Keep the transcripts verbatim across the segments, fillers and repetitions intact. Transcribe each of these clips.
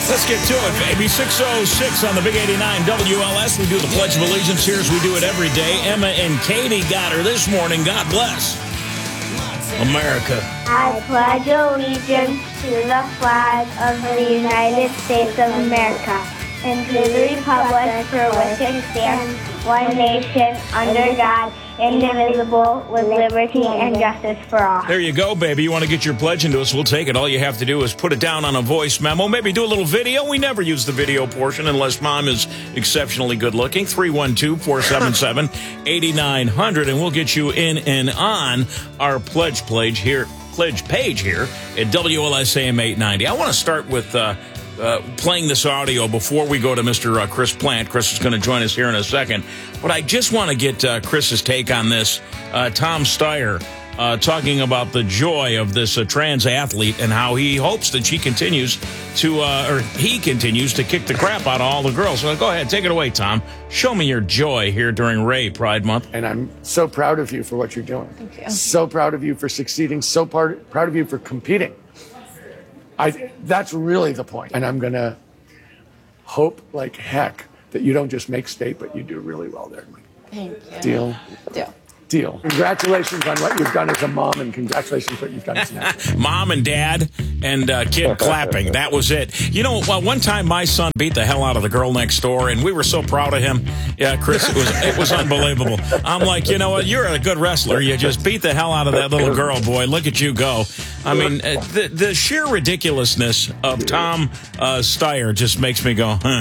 Let's get to it, baby. six oh six on the Big eighty-nine W L S. We do the Pledge of Allegiance here as we do it every day. Emma and Katie got her this morning. God bless America. I pledge allegiance to the flag of the United States of America and to the republic for which it stands, one nation, under God, indivisible, with liberty and justice for all. There you go, baby. You want to get your pledge into us, we'll take it. All you have to do is put it down on a voice memo. Maybe do a little video. We never use the video portion unless mom is exceptionally good looking. three one two, four seven seven, eight nine zero zero, and we'll get you in and on our pledge page here, pledge page here at W L S A M eight ninety. I want to start with uh, uh, playing this audio before we go to Mister Uh, Chris Plant. Chris is going to join us here in a second. But I just want to get uh, Chris's take on this. Uh, Tom Steyer uh, talking about the joy of this uh, trans athlete and how he hopes that she continues to, uh, or he continues to kick the crap out of all the girls. So go ahead, take it away, Tom. Show me your joy here during Ray Pride Month. And I'm so proud of you for what you're doing. Thank you. So proud of you for succeeding. So part, proud of you for competing. I, that's really the point. And I'm going to hope like heck that you don't just make state, but you do really well there. Thank you. Deal? Deal. Deal. Congratulations on what you've done as a mom, and congratulations on what you've done as an athlete. Mom and dad and uh, kid clapping. That was it. You know, well, one time my son beat the hell out of the girl next door, and we were so proud of him. Yeah, Chris, it was it was unbelievable. I'm like, you know what? You're a good wrestler. You just beat the hell out of that little girl, boy. Look at you go. I mean, uh, the, the sheer ridiculousness of Tom uh, Steyer just makes me go, huh.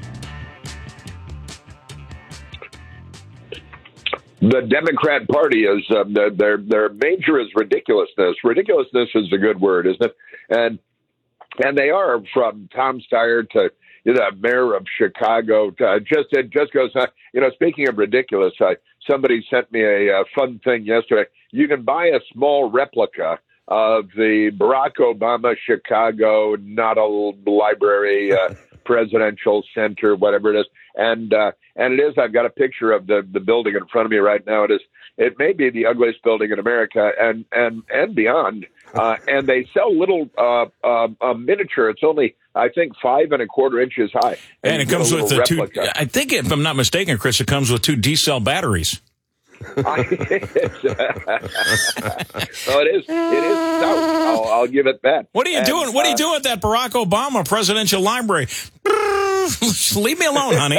The Democrat Party is um, their their major is ridiculousness. Ridiculousness is a good word, isn't it? And and they are, from Tom Steyer to you know, the mayor of Chicago. To, just it just goes. Uh, you know, speaking of ridiculous, I, somebody sent me a, a fun thing yesterday. You can buy a small replica of the Barack Obama Chicago Noddle Library uh, Presidential Center, whatever it is. And uh, and it is. I've got a picture of the, the building in front of me right now. It is. It may be the ugliest building in America and and and beyond. Uh, and they sell little uh, uh, a miniature. It's only, I think, five and a quarter inches high. And, and it comes with the two. I think, if I'm not mistaken, Chris, it comes with two D-cell batteries. well, it is. It is stout. I'll, I'll give it that. What are you and, doing? What are you uh, doing with that Barack Obama Presidential Library? Leave me alone, honey.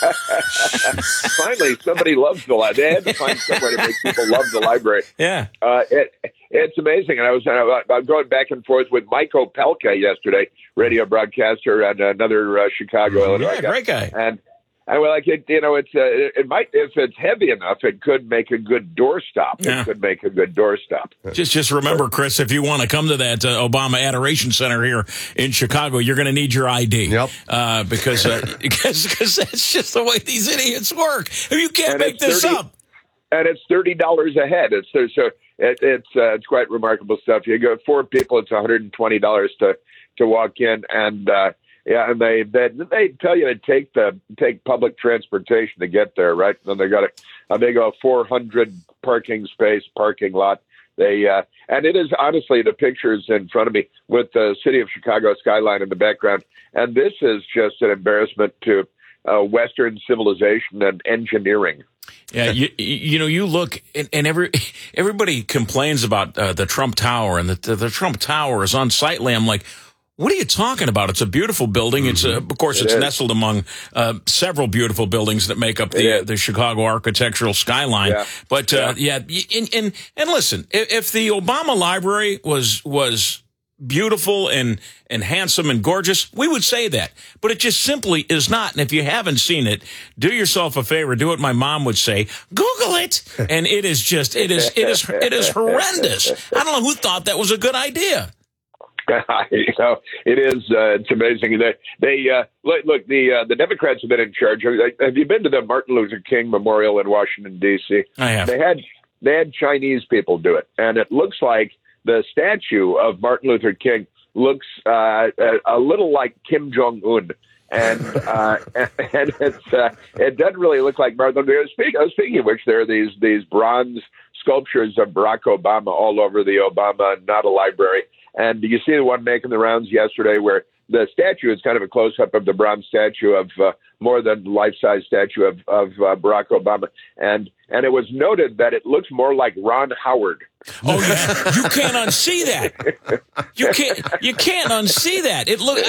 Finally, somebody loves the library. They had to find somewhere to make people love the library. Yeah, uh, it, it's amazing. And I was I was going back and forth with Mike Opelka yesterday, radio broadcaster, and another uh, Chicago, Illinois yeah, great guy. And And we're like, it, you know, it's uh, it might, if it's heavy enough, it could make a good doorstop. It yeah. could make a good doorstop. Just, just remember, Chris, if you want to come to that uh, Obama Adoration Center here in Chicago, you're going to need your I D. Yep. Uh, because, uh, because, because that's just the way these idiots work. You can't and make this thirty, up. And it's thirty dollars a head. It's so it, it's uh, it's quite remarkable stuff. You go four people, it's one hundred twenty dollars to to walk in, and. Uh, Yeah, and they, they they tell you to take the take public transportation to get there, right? And they got a, a big uh, four hundred parking space parking lot. They uh, and it is honestly the pictures in front of me with the city of Chicago skyline in the background, and this is just an embarrassment to uh, Western civilization and engineering. Yeah, you, you know, you look, and, and every everybody complains about uh, the Trump Tower, and the, the the Trump Tower is unsightly. I'm like, what are you talking about? It's a beautiful building. It's a, of course, it it's is. nestled among uh, several beautiful buildings that make up the uh, the Chicago architectural skyline. Yeah. But uh, yeah, yeah and, and and listen, if, if the Obama Library was was beautiful and and handsome and gorgeous, we would say that. But it just simply is not. And if you haven't seen it, do yourself a favor. Do what my mom would say. Google it. And it is just it is it is it is horrendous. I don't know who thought that was a good idea. you know, it is. Uh, it's amazing. They, they uh, look, look. The uh, the Democrats have been in charge. Have you been to the Martin Luther King Memorial in Washington D C? I have. They had they had Chinese people do it, and it looks like the statue of Martin Luther King looks uh, a, a little like Kim Jong Un. And uh, and it's uh, it doesn't really look like Martin Luther King. Speaking, speaking of which, there are these these bronze sculptures of Barack Obama all over the Obama Noddle Library. And you see the one making the rounds yesterday where the statue is kind of a close-up of the bronze statue of uh, more than life-size statue of, of uh, Barack Obama. And and it was noted that it looks more like Ron Howard. Oh, yeah. You can't unsee that. You can't. You can't unsee that. It look.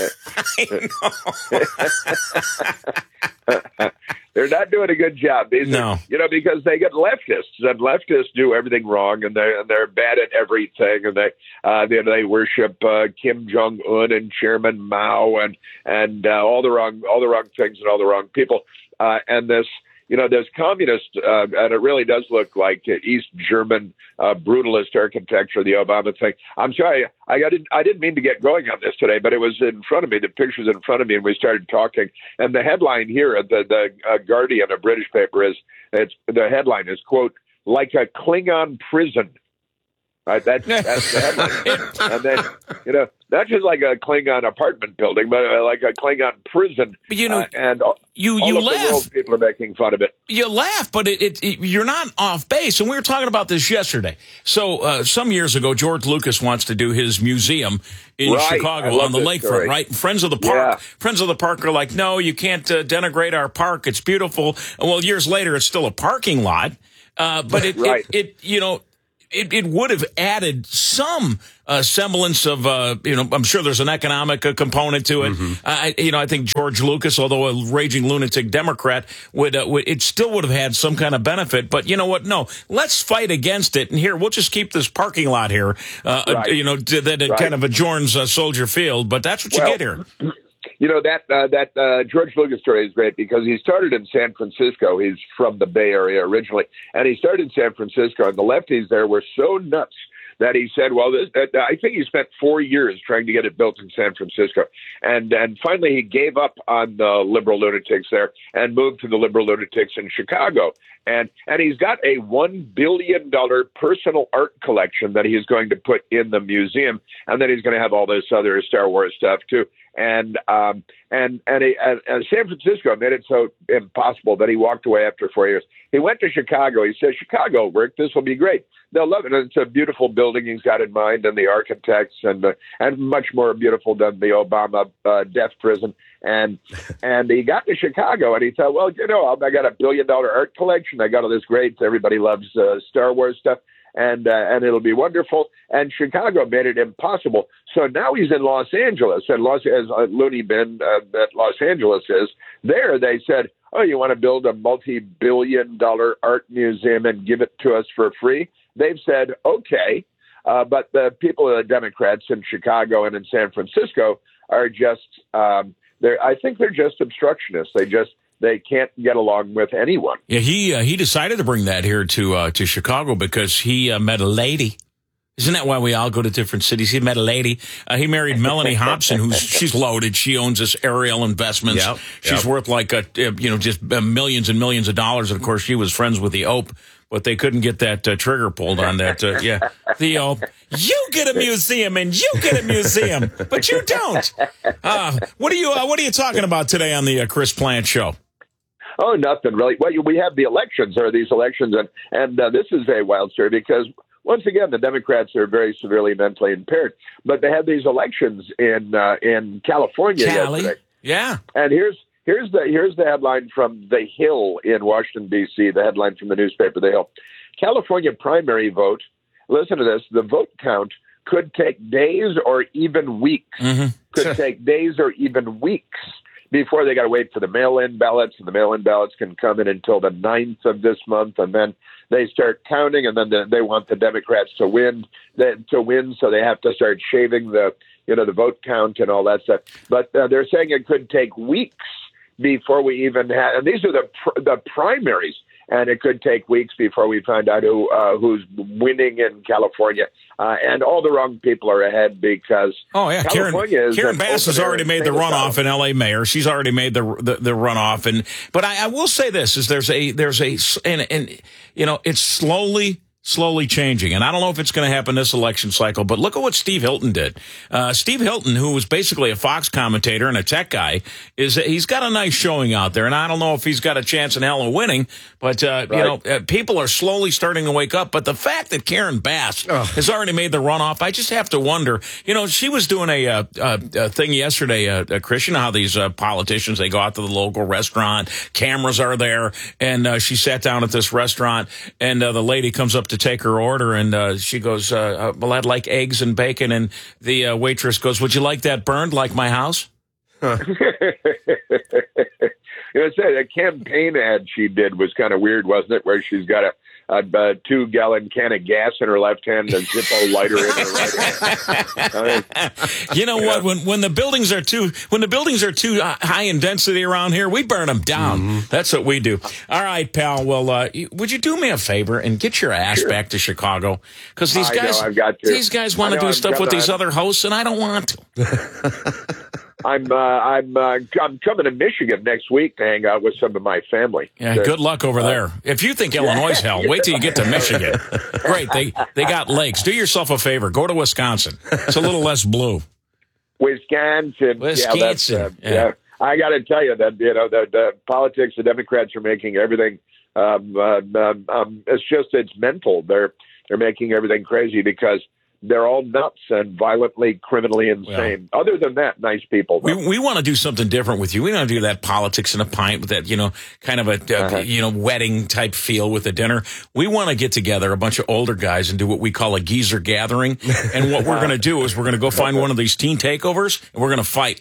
I know. They're not doing a good job. These no, are, you know, because they get leftists, and leftists do everything wrong, and they're and they're bad at everything, and they uh, they, they worship uh, Kim Jong Un and Chairman Mao, and and uh, all the wrong all the wrong things and all the wrong people, uh, and this. You know, there's communist, uh, and it really does look like East German uh, brutalist architecture, the Obama thing. I'm sorry, I, I didn't I didn't mean to get going on this today, but it was in front of me, the picture's in front of me, and we started talking. And the headline here at the, the uh, Guardian, a British paper, is, it's the headline is, quote, like a Klingon prison. Right, that's, that's the headline. And then, you know, not just like a Klingon apartment building, but like a Klingon prison. But, you know, uh, and all, you, all you of laugh. the world people are making fun of it. You laugh, but it, it, it, you're not off base. And we were talking about this yesterday. So uh, some years ago, George Lucas wants to do his museum in right. Chicago on the lakefront, story. right? Friends of the Park. Yeah. Friends of the Park are like, no, you can't uh, denigrate our park. It's beautiful. And well, years later, it's still a parking lot. Uh, but it, right. it, it, you know, It, it would have added some uh, semblance of, uh, you know, I'm sure there's an economic uh, component to it. Mm-hmm. I, you know, I think George Lucas, although a raging lunatic Democrat, would, uh, would it still would have had some kind of benefit. But you know what? No, let's fight against it. And here, we'll just keep this parking lot here, uh, right. you know, that right. kind of adjourns uh, Soldier Field. But that's what you well, get here. You know, that uh, that uh, George Lucas story is great because he started in San Francisco. He's from the Bay Area originally. And he started in San Francisco, and the lefties there were so nuts that he said, well, this, uh, I think he spent four years trying to get it built in San Francisco. And and finally he gave up on the liberal lunatics there and moved to the liberal lunatics in Chicago. And and he's got a one billion dollars personal art collection that he's going to put in the museum. And then he's going to have all this other Star Wars stuff, too. And um, and and, he, and and San Francisco made it so impossible that he walked away after four years. He went to Chicago. He said, Chicago work. This will be great. They'll love it. And it's a beautiful building he's got in mind, and the architects, and uh, and much more beautiful than the Obama uh, death prison. And and he got to Chicago, and he thought, well, you know, I got a billion dollar art collection. I got all this great. Everybody loves uh, Star Wars stuff. And uh, and it'll be wonderful. And Chicago made it impossible. So now he's in Los Angeles, and Los as uh, loony bin uh, that Los Angeles is. There, they said, "Oh, you want to build a multi-billion-dollar art museum and give it to us for free?" They've said, "Okay," uh, but the people, the Democrats in Chicago and in San Francisco, are just um, they're. I think they're just obstructionists. They just. They can't get along with anyone. Yeah, he uh, he decided to bring that here to uh, to Chicago because he uh, met a lady. Isn't that why we all go to different cities? He met a lady. Uh, he married Melanie Hobson, who's she's loaded. She owns this Ariel Investments. Yep, she's yep. worth like a, you know just millions and millions of dollars. And of course, she was friends with the Ope, but they couldn't get that uh, trigger pulled on that. Uh, yeah, the Ope. You get a museum and you get a museum, but you don't. Uh, what are you uh, What are you talking about today on the uh, Chris Plante Show? Oh, nothing really. Well, we have the elections. There are these elections, and and uh, this is a very wild story because once again, the Democrats are very severely mentally impaired. But they had these elections in uh, in California Cali. yesterday. Yeah. And here's here's the here's the headline from The Hill in Washington D C. The headline from the newspaper The Hill: California primary vote. Listen to this: the vote count could take days or even weeks. Mm-hmm. Could take days or even weeks. Before they got to wait for the mail-in ballots, and the mail-in ballots can come in until the ninth of this month, and then they start counting, and then the, they want the Democrats to win, to win, so they have to start shaving the, you know, the vote count and all that stuff. But uh, they're saying it could take weeks before we even have, and these are the pr- the primaries, and it could take weeks before we find out who uh, who's winning in California. Uh, and all the wrong people are ahead because oh yeah, California Karen, is Karen Bass has already made the runoff in L A mayor. She's already made the the, the runoff, and but I, I will say this: is there's a there's a and and you know it's slowly slowly changing. And I don't know if it's going to happen this election cycle, but look at what Steve Hilton did. Uh, Steve Hilton, who was basically a Fox commentator and a tech guy, is he's got a nice showing out there. And I don't know if he's got a chance in hell of winning, but, uh, right. you know, uh, people are slowly starting to wake up. But the fact that Karen Bass Ugh. has already made the runoff, I just have to wonder, you know, she was doing a, uh, uh, a thing yesterday, uh, uh, Christian, how these uh, politicians, they go out to the local restaurant, cameras are there, and uh, she sat down at this restaurant, and uh, the lady comes up to take her order, and uh, she goes, uh, well, I'd like eggs and bacon, and the uh, waitress goes, would you like that burned like my house? Huh. You know, say the campaign ad she did was kind of weird, wasn't it? Where she's got a, a, a two-gallon can of gas in her left hand and a Zippo lighter in her right hand. I mean, you know yeah. what? When when the buildings are too when the buildings are too high in density around here, we burn them down. Mm-hmm. That's what we do. All right, pal. Well, uh, would you do me a favor and get your ass sure. back to Chicago? Because these I guys, know, I've got to. these guys want to do I've stuff with to. these other hosts, and I don't want to. I'm uh, I'm uh, I'm coming to Michigan next week to hang out with some of my family. Yeah, so, good luck over uh, there. If you think Illinois is hell, wait till you get to Michigan. Great, they they got lakes. Do yourself a favor, go to Wisconsin. It's a little less blue. Wisconsin, Wisconsin. Yeah, that's, uh, yeah. yeah. I got to tell you that you know the, the politics, the Democrats are making everything. Um, uh, um, um, it's just it's mental. They're they're making everything crazy because they're all nuts and violently, criminally insane. Well, other than that, nice people. We we want to do something different with you. We want to do that politics in a pint with that, you know, kind of a uh-huh. you know wedding type feel with the dinner. We want to get together a bunch of older guys and do what we call a geezer gathering. And what we're going to do is we're going to go find one of these teen takeovers and we're going to fight.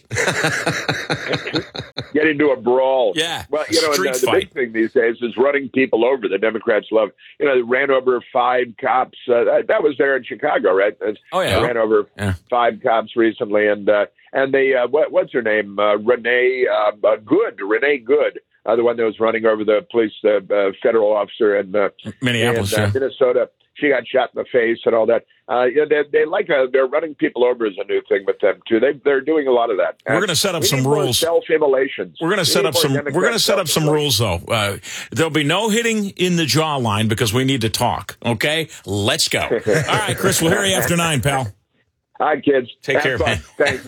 Get into a brawl. Yeah. Well, you know, Street and, uh, the fight. big thing these days is running people over. The Democrats love. You know, they ran over five cops. Uh, that, that was there in Chicago, right? Oh yeah, they ran over yeah. five cops recently, and uh, and they uh, what, what's her name? Uh, Renee uh, uh, Good, Renee Good, uh, the one that was running over the police uh, uh, federal officer in uh, Minneapolis, in, uh, yeah. Minnesota. She got shot in the face and all that. Uh, you know, they, they like uh, they're running people over is a new thing with them too. They they're doing a lot of that. We're going to set up we some need more rules. Self-immolations. We're going to set up some. We're going to set up some rules though. Uh, there'll be no hitting in the jawline because we need to talk. Okay, let's go. All right, Chris. We'll hear you after nine, pal. Hi, kids. Take care, man.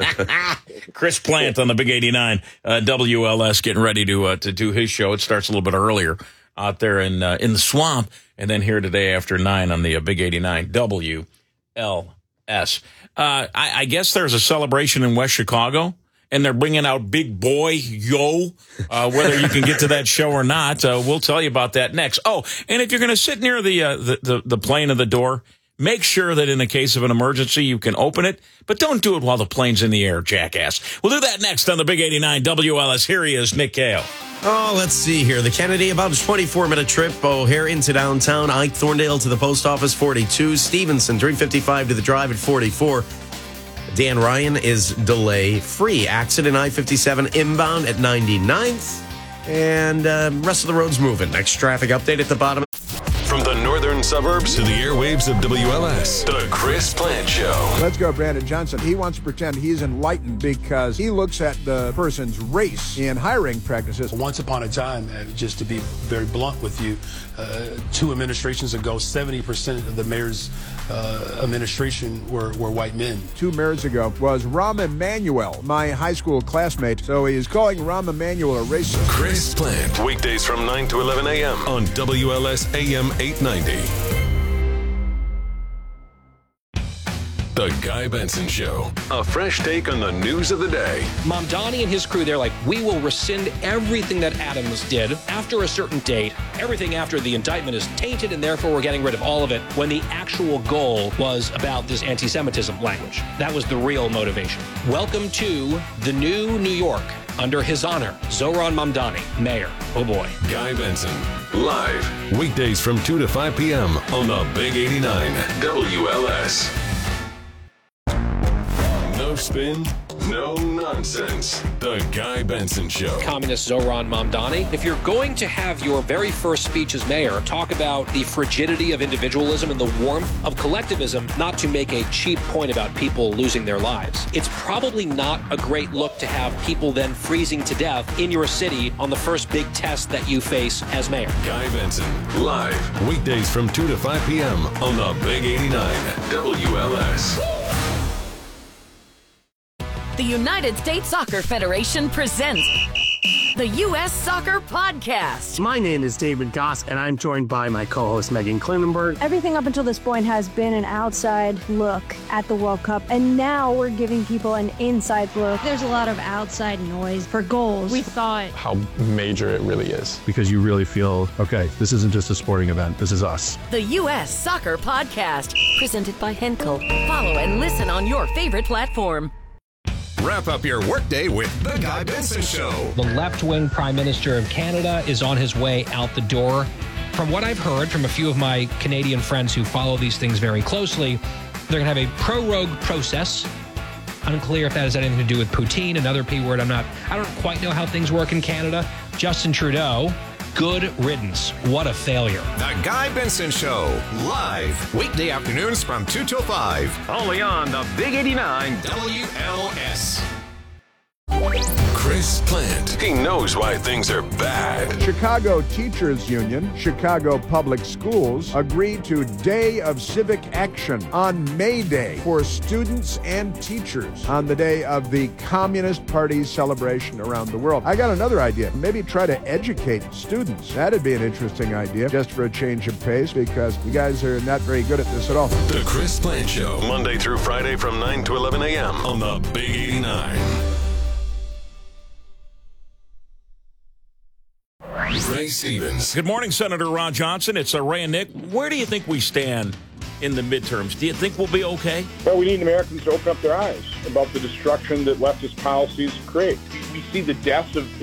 Chris Plant on the Big eighty-nine uh, W L S getting ready to uh, to do his show. It starts a little bit earlier out there in uh, in the swamp, and then here today after nine on the uh, Big eighty-nine W L S. Uh, I, I guess there's a celebration in West Chicago, and they're bringing out Big Boy Yo. Uh, whether you can get to that show or not, uh, we'll tell you about that next. Oh, and if you're going to sit near the, uh, the the the plane of the door, make sure that in the case of an emergency, you can open it, but don't do it while the plane's in the air, jackass. We'll do that next on the Big eighty-nine W L S. Here he is, Nick Kale. Oh, let's see here. The Kennedy, about a twenty-four minute trip. O'Hare into downtown. Ike Thorndale to the post office, forty-two. Stevenson, three fifty-five to the drive at forty-four. Dan Ryan is delay free. Accident I fifty-seven inbound at ninety-ninth. And uh, rest of the road's moving. Next traffic update at the bottom. From the northern suburbs to the airwaves of W L S, the Chris Plant Show. Let's go, Brandon Johnson. He wants to pretend he's enlightened because he looks at the person's race in hiring practices. Once upon a time, uh, just to be very blunt with you, uh, two administrations ago, seventy percent of the mayor's uh, administration were, were white men. Two mayors ago was Rahm Emanuel, my high school classmate. So he is calling Rahm Emanuel a racist. Chris Plant, weekdays from nine to eleven a.m. on W L S A M eight ninety. The Guy Benson Show. A fresh take on the news of the day. Mamdani and his crew, they're like, we will rescind everything that Adams did after a certain date. Everything after the indictment is tainted, and therefore we're getting rid of all of it, when the actual goal was about this anti-Semitism language. That was the real motivation. Welcome to the new New York. Under his honor, Zohran Mamdani, mayor. Oh, boy. Guy Benson, live. Weekdays from two to five p.m. on the Big eighty-nine W L S. No spin, No nonsense. The Guy Benson Show. Communist Zoran Mamdani. If you're going to have your very first speech as mayor talk about the frigidity of individualism and the warmth of collectivism, not to make a cheap point about people losing their lives, it's probably not a great look to have people then freezing to death in your city on the first big test that you face as mayor. Guy Benson, live, weekdays from two to five p.m. on the Big eighty-nine W L S. The United States Soccer Federation presents the U S Soccer Podcast. My name is David Goss, and I'm joined by my co-host Megan Klinenberg. Everything up until this point has been an outside look at the World Cup, and now we're giving people an inside look. There's a lot of outside noise for goals. We thought how major it really is. Because you really feel, okay, this isn't just a sporting event, this is us. The U S Soccer Podcast, presented by Henkel. Follow and listen on your favorite platform. Wrap up your workday with The Guy Benson Show. The left-wing Prime Minister of Canada is on his way out the door. From what I've heard from a few of my Canadian friends who follow these things very closely, they're going to have a prorogue process. Unclear if that has anything to do with poutine, another P word. I'm not, I don't quite know how things work in Canada. Justin Trudeau, good riddance. What a failure. The Guy Benson Show, live, weekday afternoons from two till five. Only on the Big eighty-nine W L S. Chris Plant. He knows why things are bad. Chicago Teachers Union, Chicago Public Schools agreed to Day of Civic Action on May Day for students and teachers on the day of the Communist Party's celebration around the world. I got another idea. Maybe try to educate students. That'd be an interesting idea, just for a change of pace, because you guys are not very good at this at all. The Chris Plant Show, Monday through Friday from nine to eleven a.m. on the Big eighty-nine. Ray Stevens. Good morning, Senator Ron Johnson. It's uh, Ray and Nick. Where do you think we stand in the midterms? Do you think we'll be okay? Well, we need Americans to open up their eyes about the destruction that leftist policies create. We see the deaths of